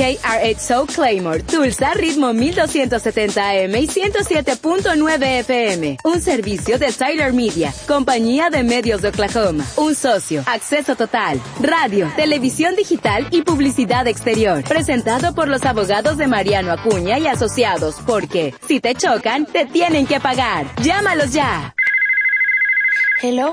KRXO Claymore, Tulsa, ritmo 1270 AM y 107.9 FM. Un servicio de Tyler Media, compañía de medios de Oklahoma. Un socio, acceso total, radio, televisión digital y publicidad exterior. Presentado por los abogados de Mariano Acuña y Asociados, porque si te chocan, te tienen que pagar. Llámalos ya. Hello,